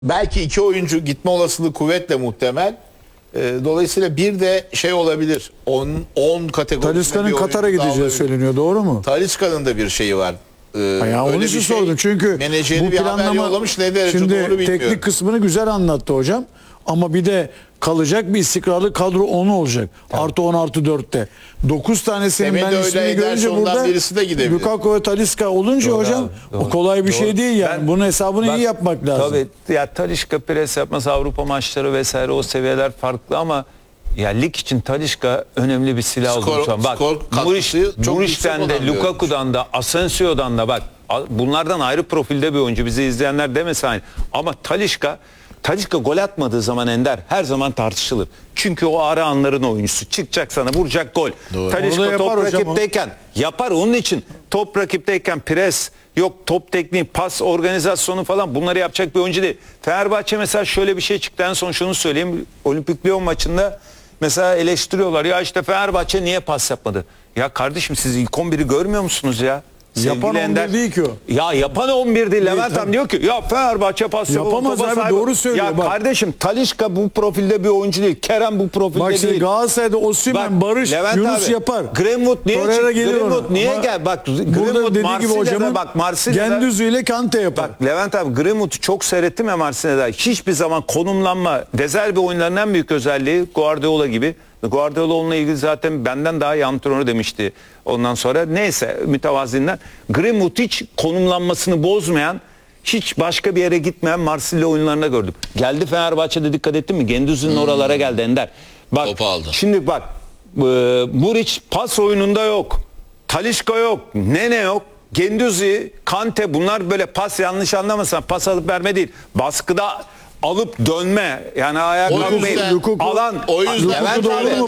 Belki iki oyuncu gitme olasılığı kuvvetle muhtemel. Dolayısıyla bir de şey olabilir. 10 kategorisinde Talisca'nın Katar'a gideceği söyleniyor. Doğru mu? Talisca'nın da bir şeyi var. Ya onun için sordum. Çünkü menajeri bu bir haber planlama yollamış, ne derece şimdi doğru bilmiyorum. teknik kısmını güzel anlattı hocam. Ama bir de kalacak bir istikrarlı kadro 10 olacak. Tamam. Artı 10 artı 4'te. 9 tanesinin ben ismini görünce burada birisi de gidebilir. Lukaku ve Talisca olunca doğru hocam abi, doğru, o kolay bir şey değil yani. Bunun hesabını iyi yapmak lazım. Tabii ya Talisca pres yapması, Avrupa maçları vesaire o seviyeler farklı ama ya lig için Talisca önemli bir silah olduğunu bak. Muriç'ten de Lukaku'dan da Asensio'dan da bak bunlardan ayrı profilde bir oyuncu, bizi izleyenler demesin aynı. Ama Talisca gol atmadığı zaman Ender her zaman tartışılır. Çünkü o ara anların oyuncusu. Çıkacak sana vuracak gol. Talisca top rakipteyken yapar, onun için top rakipteyken pres yok, top tekniği, pas organizasyonu falan bunları yapacak bir oyuncu değil. Fenerbahçe mesela şöyle bir şey çıktı, en son şunu söyleyeyim. Olimpik Lyon maçında mesela eleştiriyorlar. Ya işte Fenerbahçe niye pas yapmadı? Ya kardeşim siz ilk 11'i görmüyor musunuz ya? Yapan 11 değil ki o. Ya yapan 11 değil. Levent abi diyor ki ya Fenerbahçe pas yapamaz abi, doğru söylüyor. Ya bak. Kardeşim Talisca bu profilde bir oyuncu değil. Kerem bu profilde bak, değil. Osimhen, Osimhen, Barış, Levent Yunus abi, yapar. Greenwood niye gel? Bak Greenwood Marsilya'da, bak Marsilya'da Gendüzü ile Kante yapar. Bak Levent abi, Greenwood'u çok seyrettim ya Marsilya'da. Hiçbir zaman konumlanma, Dezel bir oyunların en büyük özelliği Guardiola gibi. Guardiola onunla ilgili zaten benden daha iyi antrenörü demişti. Ondan sonra neyse mütevazinden Greenwood hiç konumlanmasını bozmayan, hiç başka bir yere gitmeyen Marsilya oyunlarına gördüm. Geldi Fenerbahçe'de, dikkat ettin mi? Gendüzü'nün oralara geldi Ender. Bak şimdi bak Muriç pas oyununda yok. Talisca yok. Nene yok. Gendüzi, Kante, bunlar böyle pas, yanlış anlamasın, pas alıp verme değil. Baskıda alıp dönme, yani ayağa kalkmayın, alan, Levent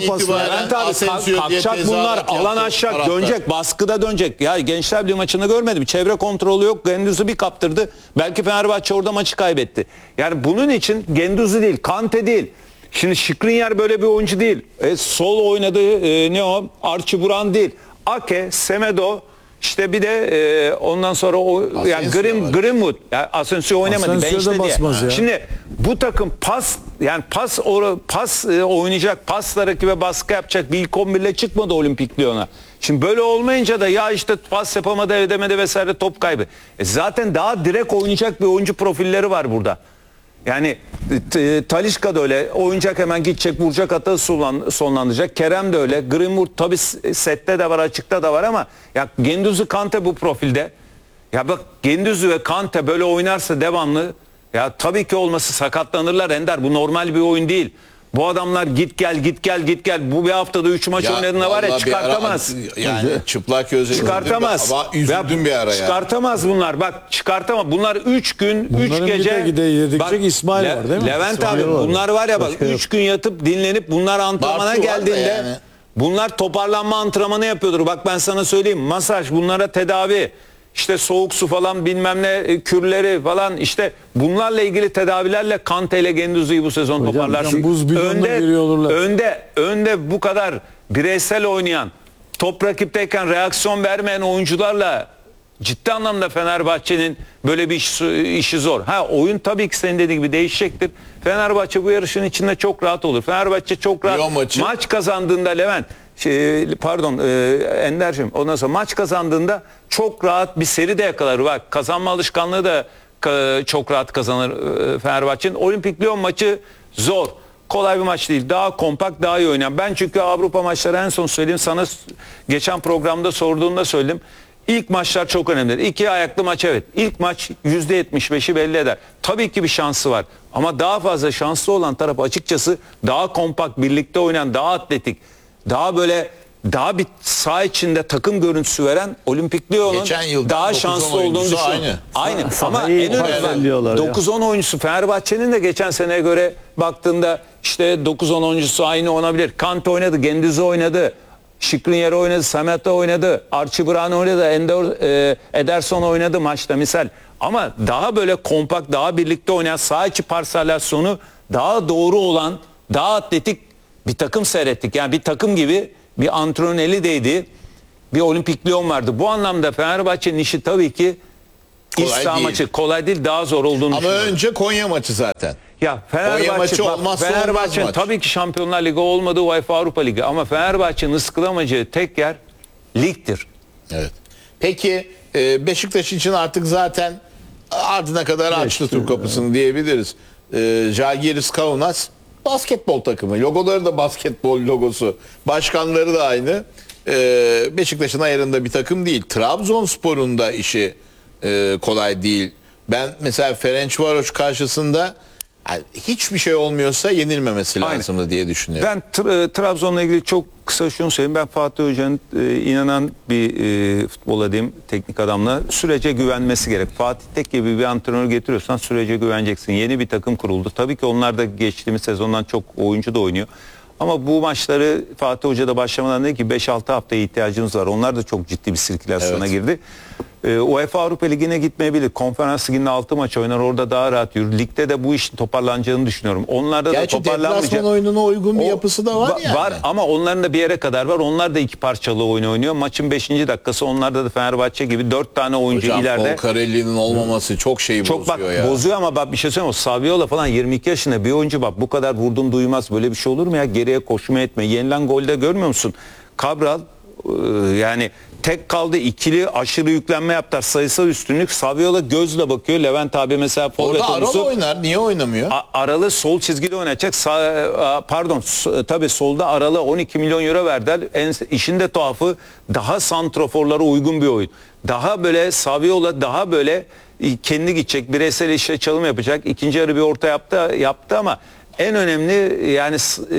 abi kalkacak bunlar, alan aşağı dönecek, baskıda dönecek. Ya Gençler Birliği maçını görmedim, çevre kontrolü yok, Gendüzi bir kaptırdı, belki Fenerbahçe orada maçı kaybetti. Yani bunun için Gendüzi değil, Kante değil. Şimdi Skriniar böyle bir oyuncu değil. Sol oynadı, ne o? Archie Buran değil. Ake, Semedo, İşte bir de ondan sonra o yani Greenwood, yani Asensio oynamadı bench'te diye. Şimdi bu takım pas oynayacak, pasla rakibe baskı yapacak bir ilk 11'le çıkmadı Olimpik Lyon'a. Şimdi böyle olmayınca da ya işte pas yapamadı, edemedi vesaire, top kaybı. Zaten daha direkt oynayacak bir oyuncu profilleri var burada. Yani Talisca da öyle oynayacak, hemen gidecek, vuracak, hatta sonlandıracak. Kerem de öyle. Greenwood tabii sette de var, açıkta da var ama ya Gendüzi, Kante bu profilde. Ya bak Gendüzi ve Kante böyle oynarsa devamlı, ya tabii ki olması sakatlanırlar Ender. Bu normal bir oyun değil. Bu adamlar git gel. Bu bir haftada 3 maç oynadığında var ya, çıkartamaz. Yani çıplak gözle çıkartamaz. Ama üzüldüm bir ara ya. Çıkartamaz bunlar. Bak çıkartamaz. Bunlar 3 gün, 3 gece. Bak, İsmail var değil mi? Levent İsmail abi var. bunlar var ya, bak 3 gün yatıp dinlenip bunlar antrenmana geldiğinde yani. bunlar toparlanma antrenmanı yapıyordur. Bak ben sana söyleyeyim. Masaj, bunlara tedavi. İşte soğuk su falan, bilmem ne kürleri falan, işte bunlarla ilgili tedavilerle Kante ile Gendüzi'yi bu sezon toparlarsın. Önde bu kadar bireysel oynayan, top rakipteyken reaksiyon vermeyen oyuncularla ciddi anlamda Fenerbahçe'nin böyle bir işi zor. Oyun tabii ki senin dediğin gibi değişecektir. Fenerbahçe bu yarışın içinde çok rahat olur. Fenerbahçe çok rahat maç kazandığında Levent, Ender'cim, ondan sonra maç kazandığında çok rahat bir seri de yakalar. Bak kazanma alışkanlığı da çok rahat kazanır Fenerbahçe'nin. Olimpik Lyon maçı zor. Kolay bir maç değil. Daha kompakt, daha iyi oynayan. Ben çünkü Avrupa maçları, en son söyleyeyim sana, geçen programda sorduğunda söyledim. İlk maçlar çok önemli. 2 ayaklı maç, evet. İlk maç %75'i belli eder. Tabii ki bir şansı var. Ama daha fazla şanslı olan taraf açıkçası daha kompakt, birlikte oynayan, daha atletik, daha böyle daha bir saha içinde takım görüntüsü veren Olimpik Lyon'un daha şanslı olduğunu düşünüyorum. Aynı. Ama en önemli 9-10 oyuncusu Fenerbahçe'nin de geçen seneye göre baktığında işte 9-10 oyuncusu aynı olabilir. Kante oynadı, Gendüzi oynadı, Skriniar oynadı, Samet oynadı, Archie Buran oynadı, Ederson oynadı maçta misal. Ama daha böyle kompakt, daha birlikte oynayan, saha içi parselasyonu daha doğru olan, daha atletik bir takım seyrettik. Yani bir takım gibi, bir antrenörün eli değdi, bir Olimpik Lyon vardı. Bu anlamda Fenerbahçe'nin işi tabii ki İç Kolay saha değil. maçı kolay değil, daha zor olduğunu Ama düşünüyorum. önce Konya maçı zaten. Ya Konya maçı Fenerbahçe, olmazsa olmaz Fenerbahçe'nin maç. tabii ki Şampiyonlar Ligi olmadığı UEFA Avrupa Ligi, ama Fenerbahçe'nin ıskılamayacağı tek yer ligdir. Evet. Peki Beşiktaş için artık zaten ardına kadar açtı Türk kapısını diyebiliriz. Žalgiris Kaunas basketbol takımı. Logoları da basketbol logosu. Başkanları da aynı. Beşiktaş'ın ayarında bir takım değil. Trabzonspor'un da işi kolay değil. Ben mesela Ferencvaros karşısında yani hiçbir şey olmuyorsa yenilmemesi lazımdı diye düşünüyorum. Ben Trabzon'la ilgili çok kısa şunu söyleyeyim. Ben Fatih Hoca'nın inanan bir futbola diyeyim, teknik adamla sürece güvenmesi gerek. Fatih Tek gibi bir antrenör getiriyorsan sürece güveneceksin. Yeni bir takım kuruldu. Tabii ki onlar da geçtiğimiz sezondan çok oyuncu da oynuyor. Ama bu maçları Fatih Hoca da başlamadan dedi ki 5-6 haftaya ihtiyacımız var. Onlar da çok ciddi bir sirkülasyona girdi. UEFA Avrupa Ligi'ne gitmeyebilir. Konferans Ligi'nde 6 maç oynar. Orada daha rahat yürür. Ligde de bu işin toparlanacağını düşünüyorum. Onlarda Gerçi da toparlanmayacak. deplasman oyununa uygun bir yapısı da var yani. Var ama onların da bir yere kadar var. Onlar da iki parçalı oyun oynuyor. Maçın 5. dakikası onlarda da Fenerbahçe gibi 4 tane oyuncu Hocam, ileride. Volcarelli'nin olmaması çok şeyi Çok bozuyor bak ya. bozuyor ama bak bir şey söyleyeyim. O Saviola falan 22 yaşında bir oyuncu, bak bu kadar vurdum duymaz. Böyle bir şey olur mu ya? Geriye koşma etme. Yenilen golde görmüyor musun? Cabral yani tek kaldı, ikili aşırı yüklenme yaptılar, sayısal üstünlük. Saviola gözle bakıyor. Levent abi mesela forvet Orada Aral oyuncusu. oynar. Niye oynamıyor? Aralı sol çizgide oynayacak. Tabii solda Aralı 12 milyon euro verdiler. İşin de tuhafı, daha santraforlara uygun bir oyun. Daha böyle Saviola daha böyle kendi gidecek, bireysel işle çalım yapacak. İkinci yarı bir orta yaptı ama en önemli yani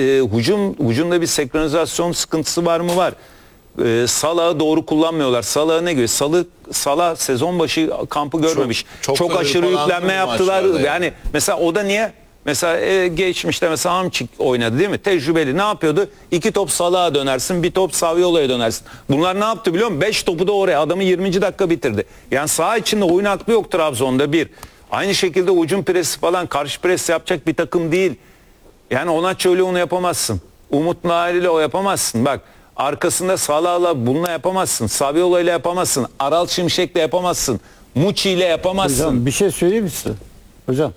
hücumda bir senkronizasyon sıkıntısı var mı? Var. Salah'ı doğru kullanmıyorlar. Salah'ı ne gibi? Salah sezon başı kampı görmemiş. Çok aşırı yüklenme yaptılar. Yani mesela o da niye? Mesela geçmişte mesela Hamçik oynadı değil mi? Tecrübeli. Ne yapıyordu? 2 top Salah'a dönersin, bir top Saviola'ya dönersin. Bunlar ne yaptı biliyor musun? 5 topu da oraya. Adamı 20. dakika bitirdi. Yani saha içinde oyun aklı yok Trabzon'da bir. Aynı şekilde hücum presi falan, karşı pres yapacak bir takım değil. Yani Onaço öyle onu yapamazsın. Umut Nahir ile o yapamazsın. Bak arkasında Salah'la bununla yapamazsın. Saviola ile yapamazsın. Aral Şimşek'le yapamazsın. Muçi ile yapamazsın. Hocam bir şey söyleyeyim mi size? Hocam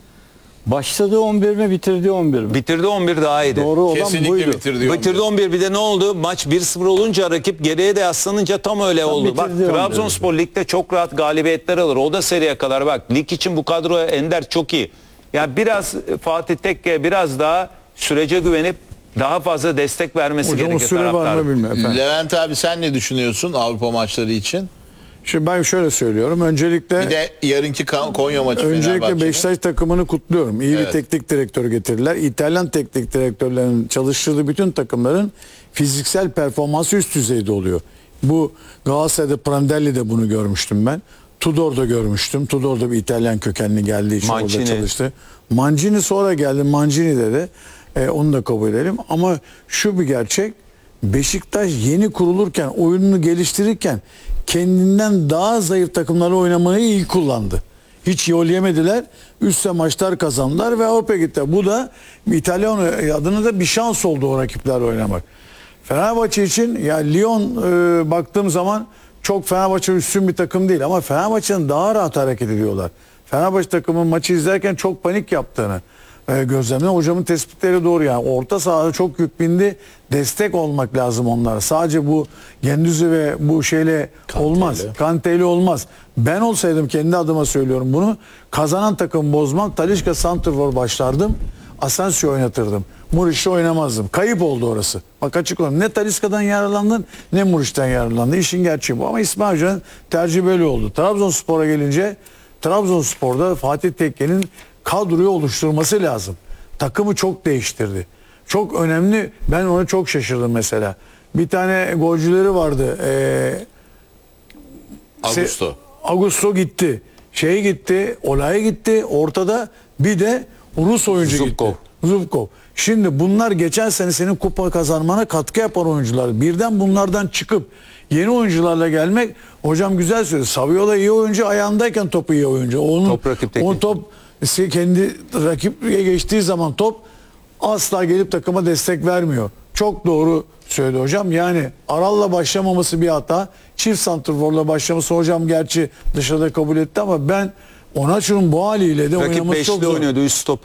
başladığı 11 mi bitirdiği 11 mi? Bitirdi 11 daha iyiydi. Doğru olan Kesinlikle buydu. bitirdi. 11 bir de ne oldu? Maç 1-0 olunca rakip geriye de yaslanınca tam öyle oldu. Bak bitirdi 11. Trabzonspor ligde çok rahat galibiyetler alır. O da seriye kadar bak. Lig için bu kadro Ender çok iyi. Yani biraz Fatih Tekke'ye biraz daha sürece güvenip daha fazla destek vermesi Hocam o gerekir süre var mı taraftarın. bilmiyorum efendim. Levent abi sen ne düşünüyorsun Avrupa maçları için? Şimdi ben şöyle söylüyorum. Öncelikle Bir de yarınki Konya maçı Öncelikle Fenerbahçe'nin. Beşiktaş takımını kutluyorum. İyi Evet. bir teknik direktör getirdiler. İtalyan teknik direktörlerin çalıştırdığı bütün takımların fiziksel performansı üst düzeyde oluyor. Bu Galatasaray'da Prandelli'de bunu görmüştüm ben. Tudor'da görmüştüm. Tudor da bir İtalyan kökenli geldiği için Mancini. orada çalıştı. Mancini sonra geldi. Mancini'de de onu da kabul edelim. Ama şu bir gerçek. Beşiktaş yeni kurulurken, oyununu geliştirirken kendinden daha zayıf takımları oynamayı iyi kullandı. Hiç yol yemediler. Üstte maçlar kazandılar ve Avrupa'ya gittiler. Bu da İtalyan adına da bir şans oldu o rakiplerle oynamak. Fenerbahçe için ya Lyon baktığım zaman çok Fenerbahçe üstün bir takım değil ama Fenerbahçe'nin daha rahat hareket ediyorlar. Fenerbahçe takımın maçı izlerken çok panik yaptığını gözlemle. Hocamın tespitleri doğru yani. Orta sahada çok yük bindi. Destek olmak lazım onlara. Sadece bu Gendüzi ve bu şeyle olmaz. Kante'yle olmaz. Ben olsaydım kendi adıma söylüyorum bunu. Kazanan takım bozmam. Talisca santrfor başlardım. Asensio oynatırdım. Muriç'le oynamazdım. Kayıp oldu orası. Bak açık olayım. Ne Talisca'dan yararlandın ne Muriç'ten yararlandın. İşin gerçeği bu. Ama İsmail Hoca'nın tercihi böyle oldu. Trabzonspor'a gelince Trabzonspor'da Fatih Tekke'nin kadroyu oluşturması lazım. Takımı çok değiştirdi. Çok önemli. Ben ona çok şaşırdım mesela. Bir tane golcüleri vardı. Augusto gitti. Şey gitti. Olay gitti. Ortada bir de Rus oyuncu Zubkov. gitti. Zubkov. Şimdi bunlar geçen sene senin kupa kazanmana katkı yapan oyuncular. Birden bunlardan çıkıp yeni oyuncularla gelmek hocam güzel söyledi. Saviola iyi oyuncu, ayağındayken topu iyi oyuncu. Top rakipteki. O top kendi rakibe geçtiği zaman top asla gelip takıma destek vermiyor. çok doğru söyledi hocam. Yani Aral'la başlamaması bir hata. Çift santrforla başlaması hocam gerçi dışarıda kabul etti ama ben Onaçu'nun bu haliyle de Rakip oynaması çok beşli zor. oynuyordu. Üst stoper